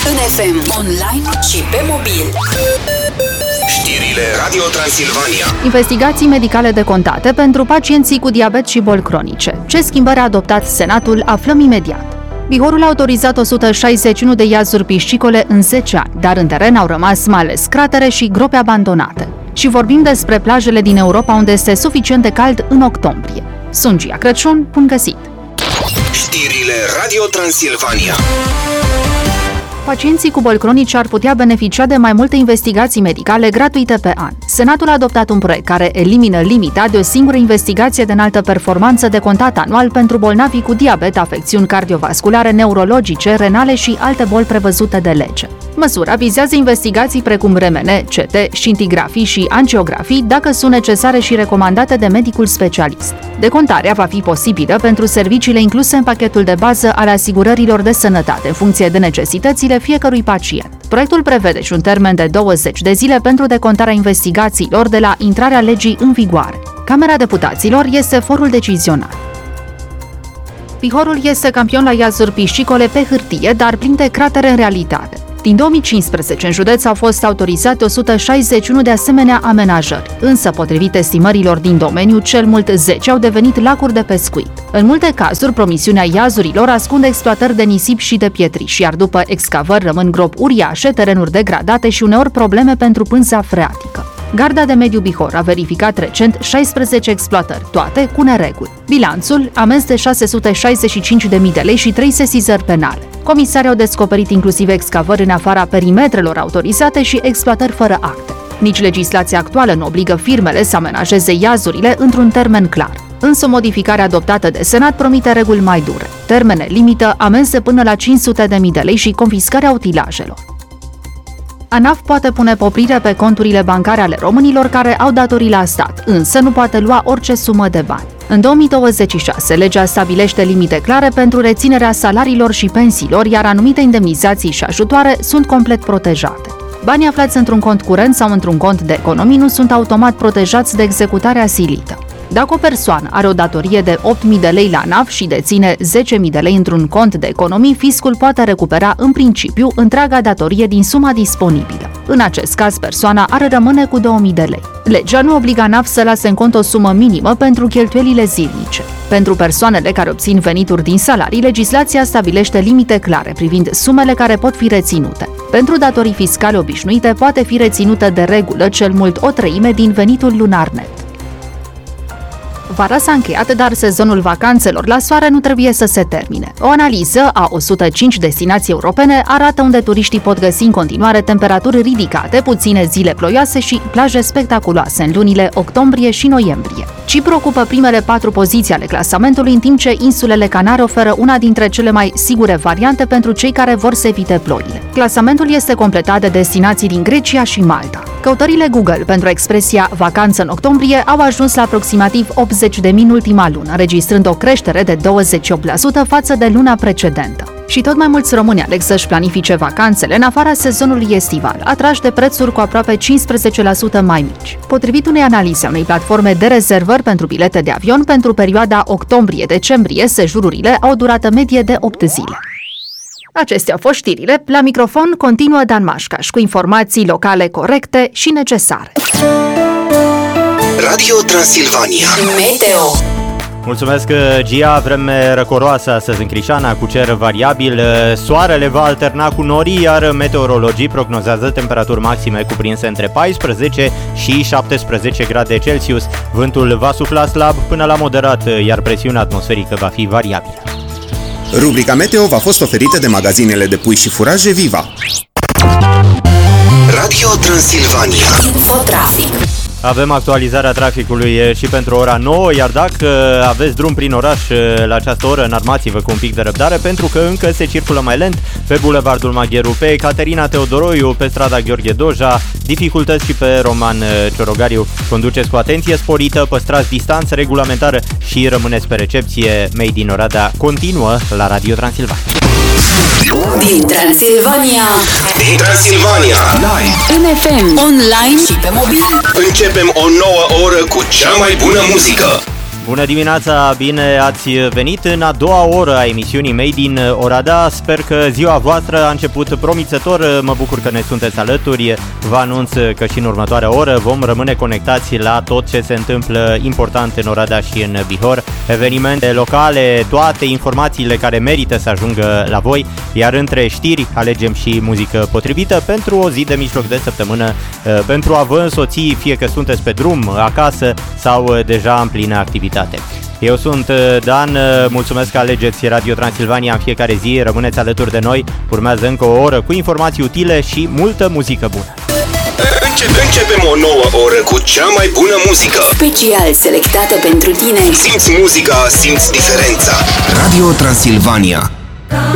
În FM, online și pe mobil. Știrile Radio Transilvania. Investigații medicale decontate pentru pacienții cu diabet și boli cronice. Ce schimbări a adoptat Senatul, aflăm imediat. Bihorul a autorizat 161 de iazuri piscicole în 10 ani, dar în teren au rămas mai ales cratere și gropi abandonate. Și vorbim despre plajele din Europa unde este suficient de cald în octombrie. Sunt Gia Crăciun, bun găsit! Știrile Radio Transilvania. Pacienții cu boli cronice ar putea beneficia de mai multe investigații medicale gratuite pe an. Senatul a adoptat un proiect care elimină limita de o singură investigație de înaltă performanță decontat anual pentru bolnavii cu diabet, afecțiuni cardiovasculare, neurologice, renale și alte boli prevăzute de lege. Măsura vizează investigații precum RMN, CT, scintigrafii și angiografii, dacă sunt necesare și recomandate de medicul specialist. Decontarea va fi posibilă pentru serviciile incluse în pachetul de bază al asigurărilor de sănătate, în funcție de necesitățile fiecărui pacient. Proiectul prevede și un termen de 20 de zile pentru decontarea investigațiilor de la intrarea legii în vigoare. Camera Deputaților este forul decizional. Bihorul este campion la iazuri piscicole pe hârtie, dar plin de cratere în realitate. Din 2015, în județ au fost autorizate 161 de asemenea amenajări, însă, potrivit estimărilor din domeniu, cel mult 10 au devenit lacuri de pescuit. În multe cazuri, promisiunea iazurilor ascunde exploatări de nisip și de pietriș, iar după excavări rămân gropi uriașe, terenuri degradate și uneori probleme pentru pânza freatică. Garda de Mediu Bihor a verificat recent 16 exploatări, toate cu nereguli. Bilanțul, amenzi de 665.000 de lei și 3 sesizări penale. Comisarii au descoperit inclusiv excavări în afara perimetrelor autorizate și exploatări fără acte. Nici legislația actuală nu obligă firmele să amenajeze iazurile într-un termen clar. Însă modificarea adoptată de Senat promite reguli mai dure. Termene limită, amenzi de până la 500.000 de lei și confiscarea utilajelor. ANAF poate pune poprire pe conturile bancare ale românilor care au datorii la stat, însă nu poate lua orice sumă de bani. În 2026, legea stabilește limite clare pentru reținerea salariilor și pensiilor, iar anumite indemnizații și ajutoare sunt complet protejate. Banii aflați într-un cont curent sau într-un cont de economii nu sunt automat protejați de executarea silită. Dacă o persoană are o datorie de 8.000 de lei la ANAF și deține 10.000 de lei într-un cont de economii, fiscul poate recupera în principiu întreaga datorie din suma disponibilă. În acest caz, persoana ar rămâne cu 2.000 de lei. Legea nu obligă ANAF să lase în cont o sumă minimă pentru cheltuielile zilnice. Pentru persoanele care obțin venituri din salarii, legislația stabilește limite clare privind sumele care pot fi reținute. Pentru datorii fiscale obișnuite, poate fi reținută de regulă cel mult o treime din venitul lunar net. Vara s-a încheiat, dar sezonul vacanțelor la soare nu trebuie să se termine. O analiză a 105 destinații europene arată unde turiștii pot găsi în continuare temperaturi ridicate, puține zile ploioase și plaje spectaculoase în lunile octombrie și noiembrie. Cipru ocupă primele 4 poziții ale clasamentului, în timp ce insulele Canare oferă una dintre cele mai sigure variante pentru cei care vor să evite ploile. Clasamentul este completat de destinații din Grecia și Malta. Căutările Google pentru expresia vacanță în octombrie au ajuns la aproximativ 80.000 în ultima lună, înregistrând o creștere de 28% față de luna precedentă. Și tot mai mulți români aleg să-și planifice vacanțele în afara sezonului estival, atrași de prețuri cu aproape 15% mai mici. Potrivit unei analize a unei platforme de rezervări pentru bilete de avion, pentru perioada octombrie-decembrie, sejururile au o durată medie de 8 zile. Acestea au fost știrile. La microfon continuă Dan Mașcaș cu informații locale corecte și necesare. Radio Transilvania. Meteo. Mulțumesc, Gia. Vreme răcoroasă astăzi în Crișana, cu cer variabil. Soarele va alterna cu norii, iar meteorologii prognozează temperaturi maxime cuprinse între 14 și 17 grade Celsius. Vântul va sufla slab până la moderat, iar presiunea atmosferică va fi variabilă. Rubrica Meteo v-a fost oferită de magazinele de pui și furaje Viva. Radio Transilvania. Infotrafic. Avem actualizarea traficului și pentru ora 9, iar dacă aveți drum prin oraș la această oră, înarmați-vă cu un pic de răbdare, pentru că încă se circulă mai lent pe Bulevardul Magheru, pe Caterina Teodoroiu, pe strada Gheorghe Doja, dificultăți și pe Roman Ciorogariu. Conduceți cu atenție sporită, păstrați distanță regulamentară și rămâneți pe recepție. Made in Oradea continuă la Radio Transilvania. Din Transilvania. Din Transilvania. Live. În FM, online și pe mobil. Începem o nouă oră cu cea mai bună muzică. Bună dimineața, bine ați venit în a doua oră a emisiunii Made in Oradea. Sper că ziua voastră a început promițător, mă bucur că ne sunteți alături. Vă anunț că și în următoarea oră vom rămâne conectați la tot ce se întâmplă important în Oradea și în Bihor, evenimente locale, toate informațiile care merită să ajungă la voi, iar între știri alegem și muzică potrivită pentru o zi de mijloc de săptămână, pentru a vă însoți fie că sunteți pe drum, acasă sau deja în plină activitate. Eu sunt Dan, mulțumesc că alegeți Radio Transilvania în fiecare zi, rămâneți alături de noi, urmează încă o oră cu informații utile și multă muzică bună. Începem o nouă oră cu cea mai bună muzică. Special selectată pentru tine. Simți muzica, simți diferența. Radio Transilvania.